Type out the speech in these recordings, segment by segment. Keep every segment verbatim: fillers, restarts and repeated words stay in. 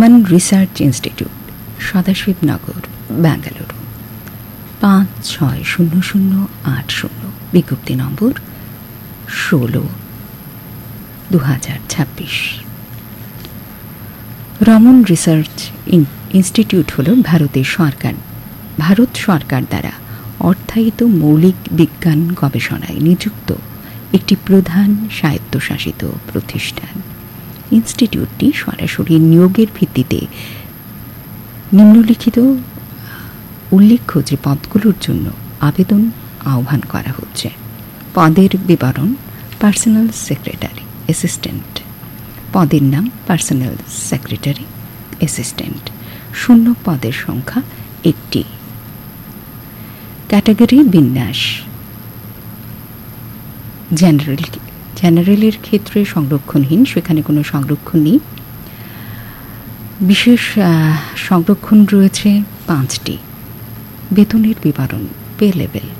Raman research institute, সদাশিবনগর, Bengaluru. পাঁচ ছয় শূন্য শূন্য আট শূন্য, বিজ্ঞপ্তি নম্বর ষোলো দু হাজার ছাব্বিশ। রমন রিসার্চ ইনস্টিটিউট হল ভারতের সরকার ভারত সরকার দ্বারা অর্থায়িত মৌলিক বিজ্ঞান গবেষণায় নিযুক্ত একটি প্রধান স্বায়ত্তশাসিত প্রতিষ্ঠান। ইনস্টিটিউটটি সরাসরি নিয়োগের ভিত্তিতে নিম্নলিখিত উল্লেখ্য যে পদগুলোর জন্য আবেদন আহ্বান করা হচ্ছে। পদের বিবরণ: পার্সোনাল সেক্রেটারি অ্যাসিস্ট্যান্ট, পদের নাম পার্সোনাল সেক্রেটারি অ্যাসিস্ট্যান্ট, শূন্য পদের সংখ্যা একটি। ক্যাটাগরি বিন্যাস: জেনারেল জেনারেলের ক্ষেত্রে সংরক্ষণহীন, সেখানে কোনো সংরক্ষণ নেই। বিশেষ সংরক্ষণ রয়েছে পাঁচটি। বেতনের বিবরণ: পে লেভেল,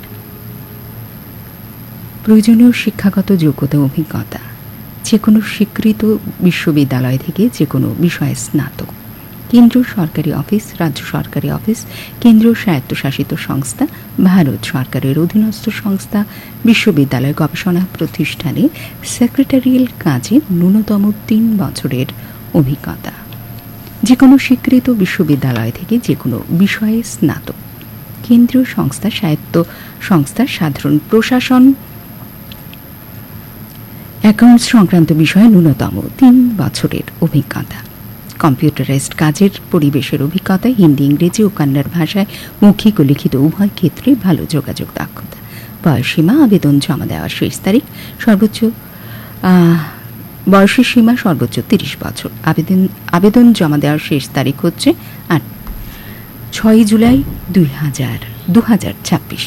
প্রয়োজনীয় শিক্ষাগত যোগ্যতা অভিজ্ঞতা, যে কোনো স্বীকৃত বিশ্ববিদ্যালয় থেকে যে কোনো বিষয়ে স্নাতক, কেন্দ্রীয় সরকারি অফিস, রাজ্য সরকারি অফিস, কেন্দ্রীয় স্বায়ত্তশাসিত সংস্থা, ভারত সরকারের অধীনস্থ সংস্থা, বিশ্ববিদ্যালয়, গবেষণা প্রতিষ্ঠানে সেক্রেটারিয়াল কাজে ন্যূনতম তিন বছরের অভিজ্ঞতা, যে কোনো স্বীকৃত বিশ্ববিদ্যালয় থেকে যে কোনো বিষয়ে স্নাতক, কেন্দ্রীয় সংস্থা, স্বায়ত্ত সংস্থা, সাধারণ প্রশাসন, অ্যাকাউন্টস সংক্রান্ত বিষয়ে ন্যূনতম তিন বছরের অভিজ্ঞতা, কম্পিউটারাইজড কাজের পরিবেশের অভিজ্ঞতা, হিন্দি, ইংরেজি ও কন্নড় ভাষায় মৌখিক ও লিখিত উভয় ক্ষেত্রে ভালো যোগাযোগ দক্ষতা। বয়সসীমা: আবেদন জমা দেওয়ার শেষ তারিখ সর্বোচ্চ বয়সের সীমা সর্বোচ্চ তিরিশ বছর। আবেদন আবেদন জমা দেওয়ার শেষ তারিখ হচ্ছে আট ছয় জুলাই দুই হাজার দু হাজার ছাব্বিশ।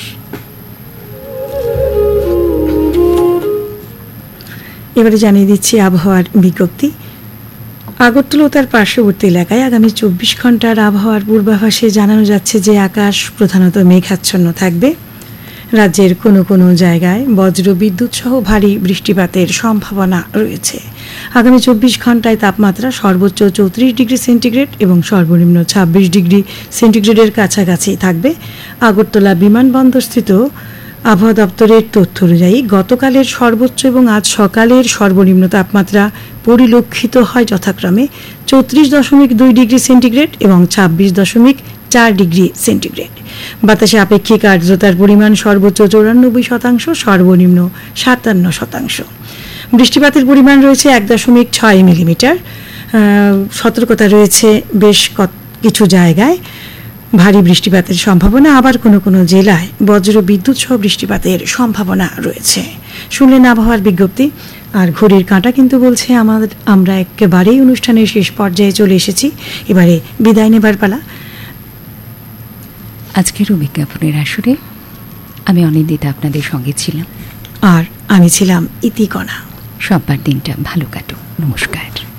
এবারে জানিয়ে দিচ্ছি আবহাওয়ার বিজ্ঞপ্তি। আগরতলা ও তার পার্শ্ববর্তী এলাকায় আগামী চব্বিশ ঘন্টার আবহাওয়ার পূর্বাভাসে জানানো যাচ্ছে যে আকাশ প্রধানত মেঘাচ্ছন্ন থাকবে। রাজ্যের কোনো কোনো জায়গায় বজ্র বিদ্যুৎ সহ ভারী বৃষ্টিপাতের সম্ভাবনা রয়েছে। আগামী চব্বিশ ঘন্টায় তাপমাত্রা সর্বোচ্চ চৌত্রিশ ডিগ্রি সেন্টিগ্রেড এবং সর্বনিম্ন ছাব্বিশ ডিগ্রি সেন্টিগ্রেডের কাছাকাছি থাকবে। আগরতলা বিমানবন্দরস্থিত আবহাওয়া দপ্তরের তথ্য অনুযায়ী গতকালের সর্বোচ্চ এবং আজ সকালের সর্বনিম্ন তাপমাত্রা পরিলক্ষিত হয় যথাক্রমে চৌত্রিশ দশমিক দুই ডিগ্রি সেন্টিগ্রেড এবং ছাব্বিশ দশমিক চার ডিগ্রি সেন্টিগ্রেড। বাতাসে আপেক্ষিক আর্দ্রতার পরিমাণ সর্বোচ্চ চৌরানব্বই শতাংশ, সর্বনিম্ন সাতান্ন শতাংশ। বৃষ্টিপাতের পরিমাণ রয়েছে এক দশমিক ছয় মিলিমিটার। সতর্কতা রয়েছে বেশ কিছু জায়গায় ভারী বৃষ্টিপাতের সম্ভাবনা, আবার কোনো কোনো জেলায় বজ্র বিদ্যুৎ সহ বৃষ্টিপাতের সম্ভাবনা রয়েছে। শুনলেন আবহাওয়ার বিজ্ঞপ্তি। আর ঘড়ির কাঁটা কিন্তু বলছে আমাদের আমরা একেবারেই অনুষ্ঠানের শেষ পর্যায়ে চলে এসেছি। এবারে বিদায় নেবার পালা। আজকেরও বিজ্ঞাপনের আসরে আমি অনিন্দিতা আপনাদের সঙ্গে ছিলাম, আর আমি ছিলাম ইতিকণা। সবার দিনটা ভালো কাটুক। নমস্কার।